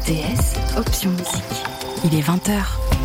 RTS, option musique. Il est 20h.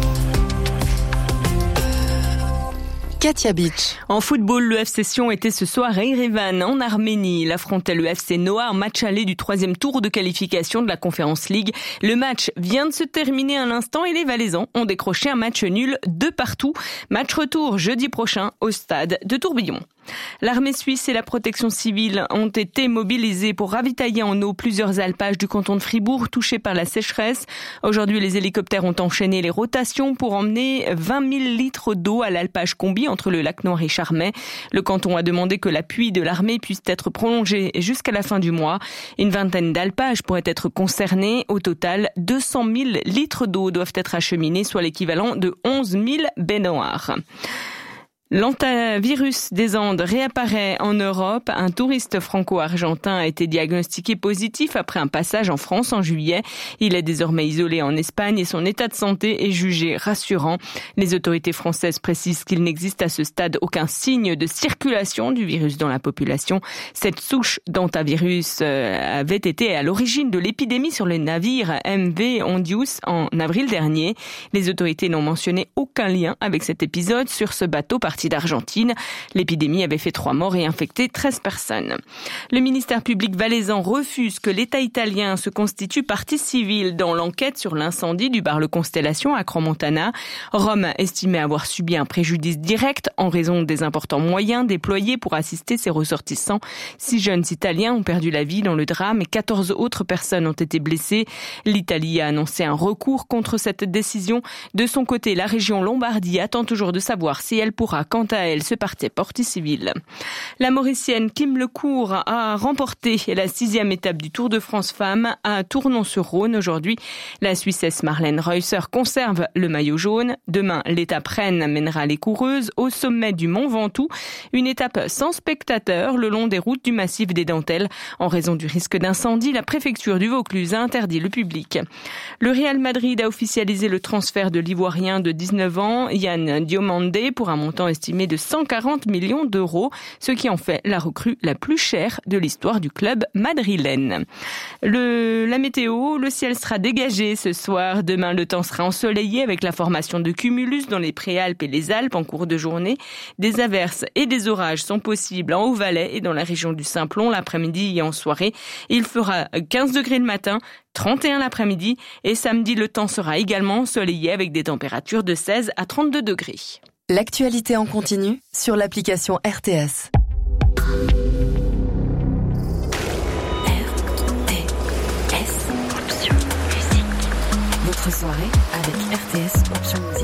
Katia Beach. En football, le FC Sion était ce soir à Yerevan, en Arménie. Il affrontait le FC Noir, match aller du 3e tour de qualification de la Conference League. Le match vient de se terminer à l'instant et les Valaisans ont décroché un match nul 2-2. Match retour jeudi prochain au stade de Tourbillon. L'armée suisse et la protection civile ont été mobilisés pour ravitailler en eau plusieurs alpages du canton de Fribourg touchés par la sécheresse. Aujourd'hui, les hélicoptères ont enchaîné les rotations pour emmener 20 000 litres d'eau à l'alpage Combi entre le lac Noir et Charmey. Le canton a demandé que l'appui de l'armée puisse être prolongé jusqu'à la fin du mois. Une vingtaine d'alpages pourraient être concernés. Au total, 200 000 litres d'eau doivent être acheminés, soit l'équivalent de 11 000 baignoires. L'hantavirus des Andes réapparaît en Europe. Un touriste franco-argentin a été diagnostiqué positif après un passage en France en juillet. Il est désormais isolé en Espagne et son état de santé est jugé rassurant. Les autorités françaises précisent qu'il n'existe à ce stade aucun signe de circulation du virus dans la population. Cette souche d'hantavirus avait été à l'origine de l'épidémie sur le navire MV Hondius en avril dernier. Les autorités n'ont mentionné aucun lien avec cet épisode sur ce bateau parti d'Argentine. L'épidémie avait fait 3 morts et infecté 13 personnes. Le ministère public valaisan refuse que l'État italien se constitue partie civile dans l'enquête sur l'incendie du bar Le Constellation à Crans-Montana. Rome estimait avoir subi un préjudice direct en raison des importants moyens déployés pour assister ses ressortissants. 6 jeunes Italiens ont perdu la vie dans le drame et 14 autres personnes ont été blessées. L'Italie a annoncé un recours contre cette décision. De son côté, la région Lombardie attend toujours de savoir si elle pourra quant à elle se porter partie civile. La Mauricienne Kim Lecourt a remporté la 6e étape du Tour de France Femmes à Tournon-sur-Rhône aujourd'hui. La Suissesse Marlène Reusser conserve le maillot jaune. Demain, l'étape reine mènera les coureuses au sommet du Mont Ventoux. Une étape sans spectateurs le long des routes du massif des Dentelles. En raison du risque d'incendie, la préfecture du Vaucluse a interdit le public. Le Real Madrid a officialisé le transfert de l'Ivoirien de 19 ans, Yann Diomandé, pour un montant estimé de 140 millions d'euros, ce qui en fait la recrue la plus chère de l'histoire du club madrilène. La météo, le ciel sera dégagé ce soir. Demain, le temps sera ensoleillé avec la formation de cumulus dans les Préalpes et les Alpes en cours de journée. Des averses et des orages sont possibles en Haut-Valais et dans la région du Simplon l'après-midi et en soirée. Il fera 15 degrés le matin, 31 l'après-midi et samedi, le temps sera également ensoleillé avec des températures de 16 à 32 degrés. L'actualité en continu sur l'application RTS. RTS, option musique. Votre soirée avec RTS, option musique.